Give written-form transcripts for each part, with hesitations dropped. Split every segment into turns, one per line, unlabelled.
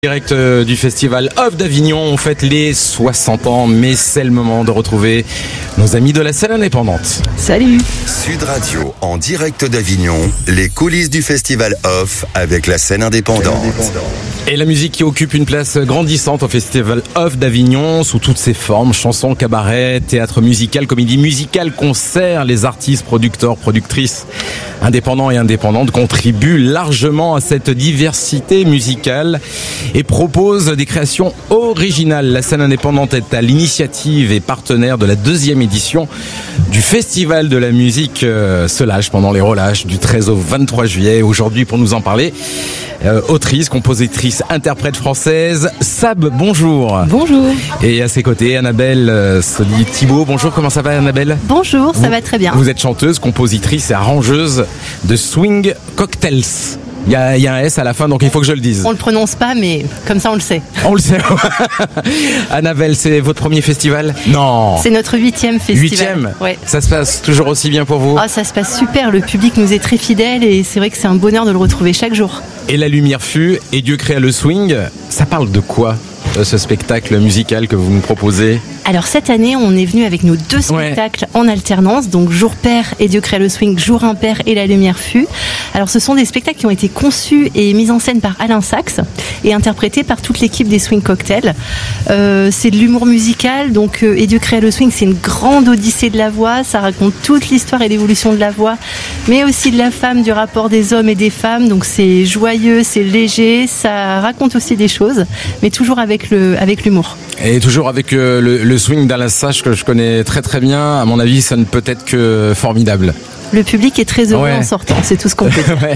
Direct du Festival Off d'Avignon, on fête les 60 ans, mais c'est le moment de retrouver nos amis de la scène indépendante.
Salut.
Sud Radio, en direct d'Avignon, les coulisses du Festival Off avec la scène indépendante.
Et la musique qui occupe une place grandissante au Festival Off d'Avignon, sous toutes ses formes, chansons, cabaret, théâtre musical, comédie musicale, concerts, les artistes, producteurs, productrices, indépendants et indépendantes contribuent largement à cette diversité musicale et propose des créations originales. La scène indépendante est à l'initiative et partenaire de la 2e édition du Festival de la musique se lâche pendant les relâches du 13 au 23 juillet. Aujourd'hui, pour nous en parler, autrice, compositrice, interprète française, Sab, bonjour.
Bonjour.
Et à ses côtés, Annabelle Soli-Thibault. Bonjour, comment ça va Annabelle?
Bonjour, ça va très bien.
Vous êtes chanteuse, compositrice et arrangeuse de Swing Cocktails. Il y a un S à la fin, donc il faut que je le dise.
On le prononce pas, mais comme ça on le sait.
On le sait. Annabelle, c'est votre premier festival? Non.
C'est notre 8e festival.
8e?
Ouais.
Ça se passe toujours aussi bien pour vous?
Ah, ça se passe super, le public nous est très fidèle et c'est vrai que c'est un bonheur de le retrouver chaque jour.
Et la lumière fut, et Dieu créa le swing. Ça parle de quoi, ce spectacle musical que vous nous proposez?
Alors cette année, on est venu avec nos 2 spectacles en alternance, donc Jour Père et Dieu crée le swing, Jour Impair et La lumière fut. Alors ce sont des spectacles qui ont été conçus et mis en scène par Alain Sachs et interprétés par toute l'équipe des Swing Cocktails. C'est de l'humour musical, donc et Dieu crée le swing, c'est une grande odyssée de la voix, ça raconte toute l'histoire et l'évolution de la voix, mais aussi de la femme, du rapport des hommes et des femmes, donc c'est joyeux, c'est léger, ça raconte aussi des choses, mais toujours avec l'humour.
Et toujours avec le swing d'Alain Sachs que je connais très très bien. À mon avis, ça ne peut être que formidable.
Le public est très heureux en sortant, c'est tout ce qu'on peut dire.
Ouais.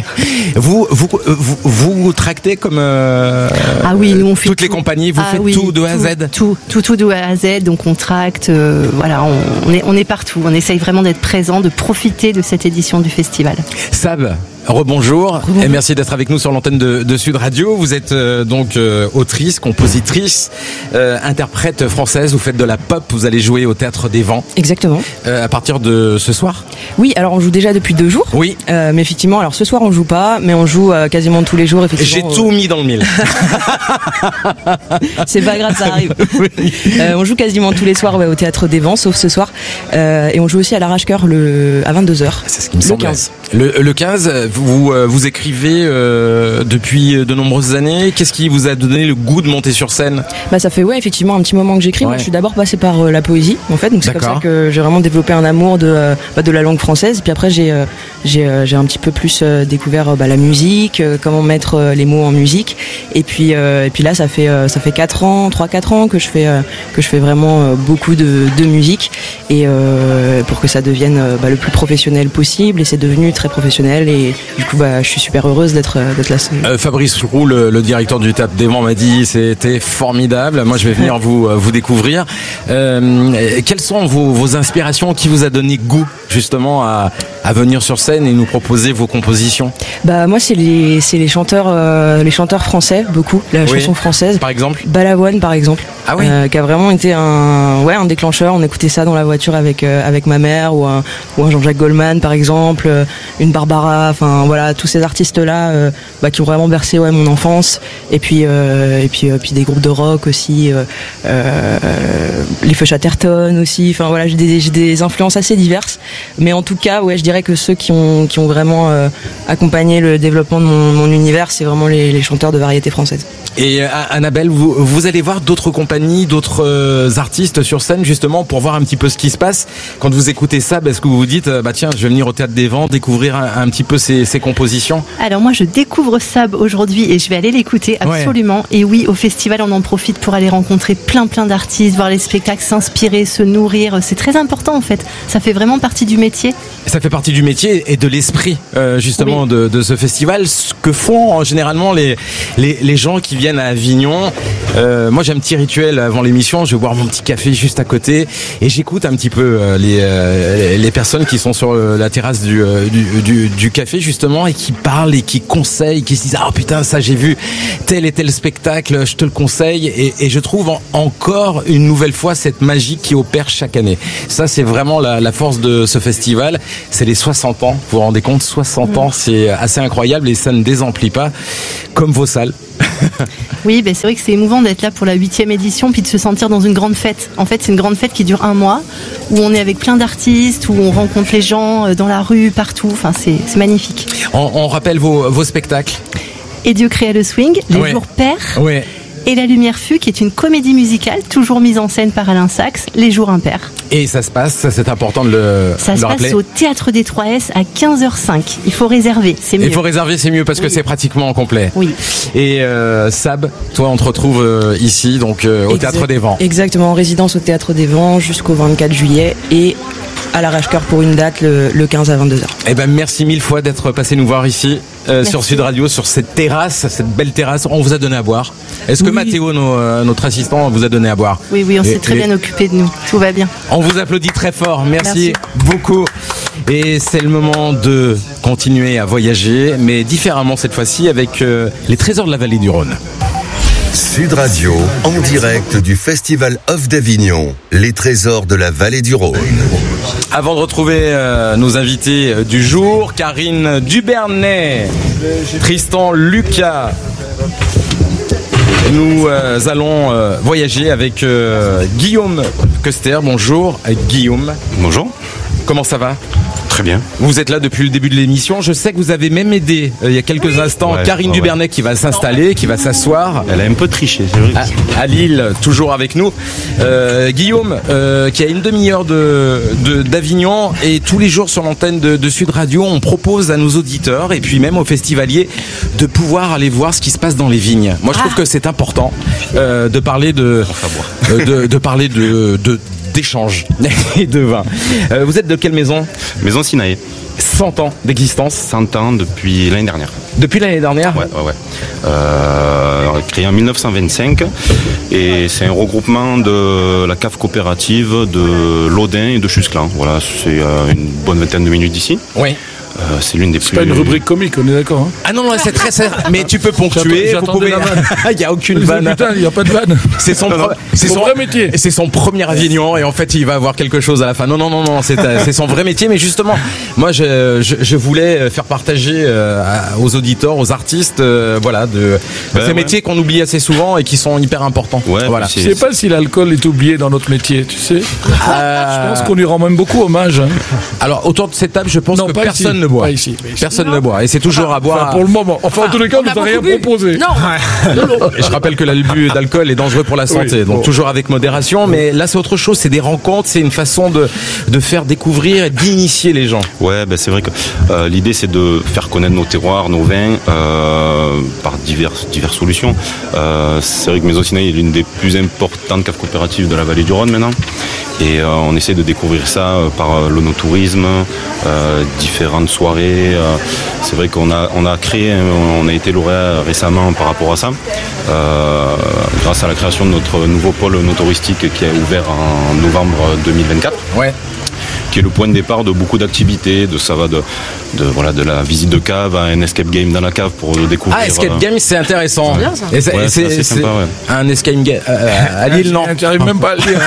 Vous tractez comme
ah oui, nous on fait
toutes les compagnies, vous faites tout de A à Z.
Tout de A à Z, donc on tracte, voilà, on est partout. On essaye vraiment d'être présent, de profiter de cette édition du festival.
Sab, rebonjour et merci d'être avec nous sur l'antenne de Sud Radio. Vous êtes donc autrice, compositrice, interprète française. Vous faites de la pop. Vous allez jouer au Théâtre des Vents.
Exactement.
À partir de ce soir.
Oui, alors on joue déjà depuis 2 jours.
Oui.
Mais effectivement, alors ce soir on joue pas, mais on joue quasiment tous les jours. Effectivement.
J'ai tout mis dans le mille.
C'est pas grave, ça arrive. Oui. On joue quasiment tous les soirs au Théâtre des Vents, sauf ce soir. Et on joue aussi à l'Arrache-Cœur à 22h.
C'est ce qui me semble.
15.
Le 15, vous écrivez depuis de nombreuses années. Qu'est-ce qui vous a donné le goût de monter sur scène?
Ça fait effectivement un petit moment que j'écris. Moi, je suis d'abord passée par la poésie, en fait. Donc c'est comme ça que j'ai vraiment développé un amour de la langue française. Puis après, j'ai un petit peu plus découvert la musique, comment mettre les mots en musique. Et puis là, ça fait 3-4 ans que je fais vraiment beaucoup de musique et pour que ça devienne le plus professionnel possible. Et c'est devenu très professionnel et du coup je suis super heureuse d'être là.
Fabrice Roux, le directeur du Théâtre des Vents, m'a dit c'était formidable. Moi je vais venir vous découvrir. Quelles sont vos inspirations? Qui vous a donné goût justement à venir sur scène et nous proposer vos compositions?
Moi c'est les chanteurs français, beaucoup la chanson française.
Par exemple
Balavoine par exemple.
Ah oui.
Qui a vraiment été un déclencheur. On écoutait ça dans la voiture avec ma mère ou un Jean-Jacques Goldman par exemple, une Barbara, enfin voilà, tous ces artistes là qui ont vraiment bercé mon enfance. Et puis des groupes de rock aussi, les Feu Chatterton aussi. Enfin voilà, j'ai des influences assez diverses. Mais en tout cas, je dirais que ceux qui ont vraiment accompagné le développement de mon univers, c'est vraiment les chanteurs de variété française.
Et Annabelle, vous allez voir d'autres compagnies, d'autres artistes sur scène justement pour voir un petit peu ce qui se passe. Quand vous écoutez ça, est-ce que vous vous dites tiens, je vais venir au Théâtre des Vents découvrir un petit peu ses compositions?
Alors moi je découvre Sab aujourd'hui et je vais aller l'écouter absolument. Et oui, au festival on en profite pour aller rencontrer plein d'artistes, voir les spectacles, s'inspirer, se nourrir. C'est très important en fait. Ça fait vraiment partie du métier.
Ça fait partie du métier et de l'esprit justement de ce festival. Ce que font généralement les gens qui viennent à Avignon. Moi j'ai un petit rituel avant l'émission, je vais boire mon petit café juste à côté et j'écoute un petit peu les personnes qui sont sur la terrasse du café justement et qui parlent et qui conseillent, qui se disent putain ça j'ai vu tel et tel spectacle, je te le conseille et je trouve encore une nouvelle fois cette magie qui opère chaque année. Ça c'est vraiment la force de ce festival, c'est les 60 ans, vous vous rendez compte, 60 ans c'est assez incroyable et ça ne désemplit pas comme vos salles.
Oui, c'est vrai que c'est émouvant d'être là pour la 8e édition puis de se sentir dans une grande fête. En fait, c'est une grande fête qui dure 1 mois où on est avec plein d'artistes, où on rencontre les gens dans la rue, partout. Enfin, c'est magnifique.
On rappelle vos spectacles.
Et Dieu créa le swing, Les Jours Pairs.
Oui.
Et La Lumière fut, qui est une comédie musicale, toujours mise en scène par Alain Sachs, Les Jours Impairs.
Et ça se passe, c'est important de le rappeler.
Ça se passe au Théâtre des 3S à 15h05. Il faut réserver, c'est mieux.
Il faut réserver, c'est mieux parce que c'est pratiquement complet.
Oui.
Et Sab, toi, on te retrouve ici, donc au Théâtre des Vents.
Exactement, en résidence au Théâtre des Vents jusqu'au 24 juillet et à l'Arrache-Cœur pour une date le 15 à 22h.
Eh ben, merci 1000 fois d'être passé nous voir ici. Sur Sud Radio, sur cette terrasse, cette belle terrasse. On vous a donné à boire. Est-ce que Mathéo, notre assistant, vous a donné à boire?
Oui, on s'est très bien occupé de nous. Tout va bien.
On vous applaudit très fort. Merci beaucoup. Et c'est le moment de continuer à voyager, mais différemment cette fois-ci avec les trésors de la vallée du Rhône.
Sud Radio, en direct du Festival Off d'Avignon, les trésors de la vallée du Rhône.
Avant de retrouver nos invités du jour, Karine Dubernay, Tristan Lucas, nous allons voyager avec Guillaume Koester. Bonjour Guillaume.
Bonjour.
Comment ça va ?
Très bien.
Vous êtes là depuis le début de l'émission. Je sais que vous avez même aidé il y a quelques instants Karine Dubernay qui va s'installer, qui va s'asseoir.
Elle a un peu triché, c'est vrai.
À Lille, toujours avec nous. Guillaume, qui a une demi-heure d'Avignon et tous les jours sur l'antenne de Sud Radio, on propose à nos auditeurs et puis même aux festivaliers de pouvoir aller voir ce qui se passe dans les vignes. Moi, je trouve que c'est important de parler d'échanges et de vin. Vous êtes de quelle maison ?
Maison Sinaï.
100 ans d'existence.
100 ans depuis l'année dernière.
Depuis l'année dernière ?
Ouais. Créé en 1925 et c'est un regroupement de la cave coopérative de Laudin et de Chusclan. Voilà, c'est une bonne vingtaine de minutes d'ici.
Oui.
C'est l'une des plus.
C'est pas une rubrique comique, on est d'accord. Hein.
Ah non, c'est très serré. Mais tu peux ponctuer. Vous pouvez. Il n'y a aucune vanne.
Putain, il n'y a pas de vanne.
C'est son vrai métier. C'est son premier Avignon et en fait, il va avoir quelque chose à la fin. Non, c'est son vrai métier. Mais justement, moi, je voulais faire partager aux auditeurs, aux artistes, ces métiers qu'on oublie assez souvent et qui sont hyper importants.
Ouais,
voilà.
Je sais pas si l'alcool est oublié dans notre métier, tu sais. Je pense qu'on lui rend même beaucoup hommage. Hein.
Alors, autour de cette table, je pense que personne ne boit. Personne ne boit. Et c'est toujours à boire.
Pour le moment. Enfin, en tous les cas, on nous a rien proposé.
Non.
Et je rappelle que l'abus d'alcool est dangereux pour la santé. Donc, toujours avec modération. Mais là, c'est autre chose. C'est des rencontres. C'est une façon de faire découvrir et d'initier les gens.
Ouais, c'est vrai que l'idée, c'est de faire connaître nos terroirs, nos vins, par diverses solutions. C'est vrai que Maison Sinaï est l'une des plus importantes caves coopératives de la vallée du Rhône maintenant. Et on essaie de découvrir ça par l'onotourisme, différentes soirées. C'est vrai qu'on a été lauréat récemment par rapport à ça, grâce à la création de notre nouveau pôle onotouristique qui a ouvert en novembre 2024.
Ouais.
Qui est le point de départ de beaucoup d'activités, ça va de la visite de cave à un escape game dans la cave pour découvrir.
Ah, escape game, c'est intéressant.
C'est bien, ça.
Et
c'est assez sympa, ouais.
Un escape game à Lille, non.
J'arrive même pas à le dire.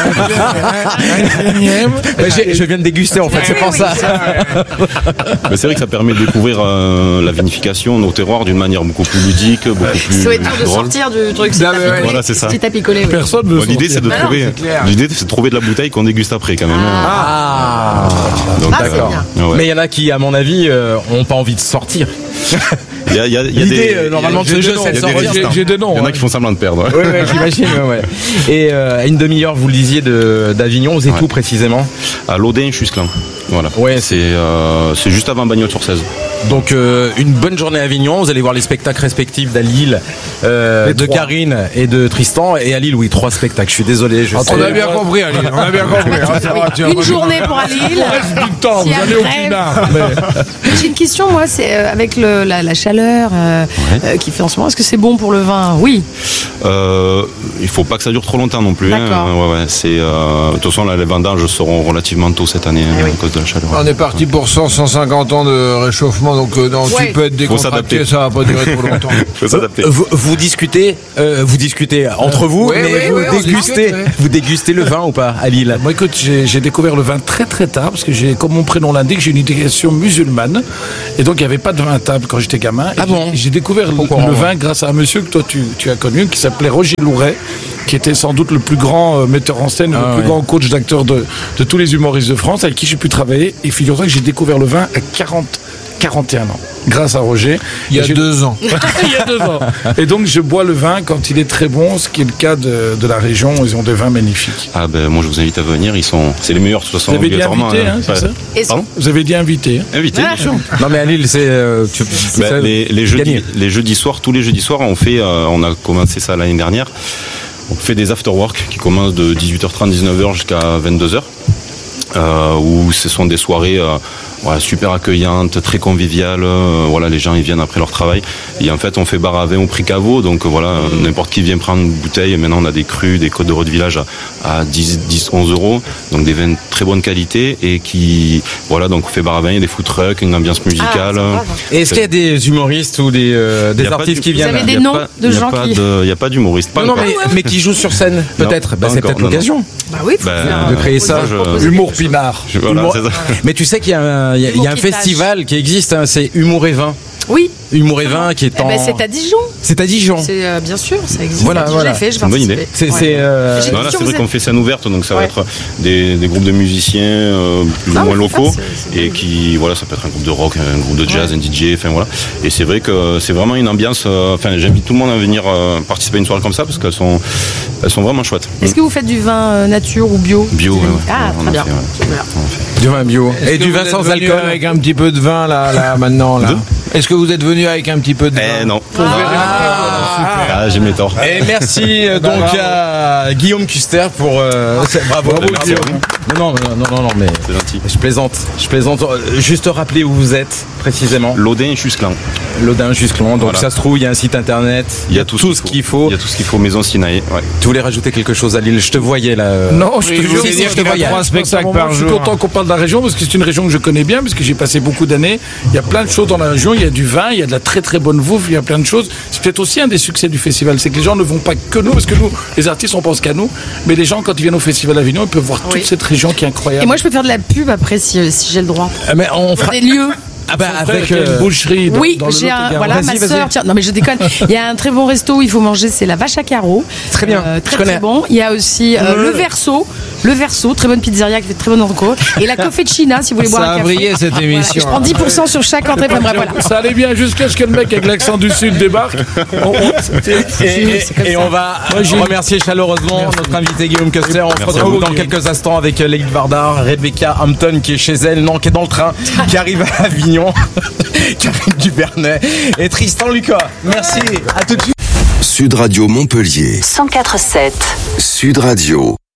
Je viens de déguster en fait, c'est pour ça.
Mais c'est vrai que ça permet de découvrir la vinification, nos terroirs d'une manière beaucoup plus ludique, beaucoup plus
C'est dur de
drôle.
sortir du truc.
Voilà, c'est ça.
Petit tapis collé.
Personne ne
L'idée, c'est de trouver de la bouteille qu'on déguste après quand même. Donc,
d'accord.
Ouais.
Mais il y en a qui, à mon avis, ont pas envie de sortir.
Il y a
l'idée normalement de ce jeu, c'est de sortir.
J'ai des noms.
Il y en a qui font semblant de perdre.
Oui, j'imagine. Ouais. Et à une demi-heure, vous le disiez, d'Avignon, vous êtes où précisément ?
À Laudin, Chusclan. Voilà.
Ouais.
C'est juste avant Bagnols-sur-Cèze.
Donc une bonne journée à Avignon. Vous allez voir les spectacles respectifs d'à Lille, de Karine et de Tristan. Et à Lille, oui, 3 spectacles. Je suis désolé.
On a bien compris, à Lille. On a bien compris.
Une journée pour aller à Lille.
Vous allez au Pinard.
J'ai une question, moi, c'est avec la chaleur qui fait en ce moment. Est-ce que c'est bon pour le vin ? Oui.
Il faut pas que ça dure trop longtemps non plus.
D'accord.
De toute façon, les vendanges seront relativement tôt cette année à cause de la chaleur.
On est parti pour 150 ans de réchauffement, donc tu peux être décontracté, ça va pas durer trop longtemps.
Faut s'adapter.
Vous discutez entre vous, mais vous dégustez le vin ou pas à Lille ?
Moi, écoute, j'ai découvert le vin très très tard parce que comme mon prénom l'indique, j'ai une éducation musulmane Et donc, il n'y avait pas de vin à table quand j'étais gamin.
Ah bon?
J'ai découvert le vin grâce à un monsieur que toi, tu as connu, qui s'appelait Roger Louret, qui était sans doute le plus grand metteur en scène, le plus grand coach d'acteurs de tous les humoristes de France, avec qui j'ai pu travailler. Et figure-toi que j'ai découvert le vin à 41 ans, grâce à Roger.
Il y a 2 ans.
Il y a 2 ans. Et donc, je bois le vin quand il est très bon, ce qui est le cas de la région. Ils ont des vins magnifiques.
Ah ben, moi, je vous invite à venir. C'est les meilleurs, de toute façon.
Vous avez dit invité, c'est ça?
Pardon?
Vous avez dit invité.
Invité, bien sûr.
Non, mais à Lille, c'est...
les jeudis soirs, tous les jeudis soirs, on a commencé ça l'année dernière. On fait des after-work qui commencent de 18h30, 19h jusqu'à 22h. Où ce sont des soirées super accueillantes, très conviviales. Les gens ils viennent après leur travail. Et en fait, on fait bar à vin au prix caveau. Donc n'importe qui vient prendre une bouteille. Maintenant, on a des crus, des côtes de rôde village à 10, 11 euros. Donc des vins de très bonne qualité et donc on fait bar à vin, il y a des food trucks, une ambiance musicale.
Et est-ce qu'il y a des humoristes ou des artistes qui viennent?
Vous avez des noms de gens qui...
Il n'y a pas d'humoristes.
Non, mais qui jouent sur scène, peut-être. C'est peut-être l'occasion.
Bah oui,
de créer ça.
Humour Pinard.
Mais tu sais qu'il y a un festival qui existe, c'est Humour et Vin.
Oui.
Humour et Vin qui est
c'est à Dijon.
C'est à Dijon.
C'est bien sûr, ça existe.
Voilà.
J'ai fait,
c'est une bonne idée.
C'est
vrai qu'on fait scène ouverte, donc ça va être des groupes de musiciens plus ou moins locaux et qui ça peut être un groupe de rock, un groupe de jazz, un DJ, et c'est vrai que c'est vraiment une ambiance. J'invite tout le monde à venir participer à une soirée comme ça parce qu'elles sont vraiment chouettes.
Est-ce que vous faites du vin nature ou bio?
Bio.
Ah, très bien.
Du vin bio. Et du vin sans alcool
avec un petit peu de vin là maintenant là. Est-ce que vous êtes venu avec un petit peu de vin?
Non.
J'ai mes torts.
Et merci donc à Guillaume Custer pour bravo Guillaume. Non, mais
c'est gentil.
Je plaisante. Juste rappeler où vous êtes précisément.
Lodin-Jusclan.
Donc ça se trouve, il y a un site internet.
Il y a tout ce qu'il faut. Il y a tout ce qu'il faut. Maison Sinaï. Ouais.
Tu voulais rajouter quelque chose à Lille? Je te voyais là.
Non, je te voyais.
3 spectacles par jour.
Je suis content qu'on parle de la région parce que c'est une région que je connais bien parce que j'ai passé beaucoup d'années. Il y a plein de choses dans la région. Il y a du vin, il y a de la très très bonne bouffe, il y a plein de choses. C'est peut-être aussi un des succès du festival, c'est que les gens ne vont pas que nous, parce que nous, les artistes, on pense qu'à nous, mais les gens, quand ils viennent au Festival d'Avignon, ils peuvent voir toute cette région qui est incroyable.
Et moi, je peux faire de la pub après si j'ai le droit.
Mais on fera
des lieux.
Avec
une boucherie.
J'ai ma sœur. Non, mais je déconne. Il y a un très bon resto où il faut manger, c'est la Vache à carreaux.
Très bien.
Très bon. Il y a aussi le Verso. Le Verso, très bonne pizzeria qui fait très bonne rencontre. Et la Cofficina, si vous voulez boire un café.
Ça a brillé cette émission.
Je prends 10% sur chaque entrée.
Ça allait bien jusqu'à ce que le mec avec l'accent du Sud débarque.
Et on va remercier chaleureusement notre invité Guillaume Custer. On se retrouve dans quelques instants avec Lady Vardar, Rebecca Hampton qui est chez elle, non, qui est dans le train, qui arrive à Avignon, Karine Dubernet et Tristan Lucas. Merci, à tout de suite.
Sud Radio Montpellier
104.7.
Sud Radio.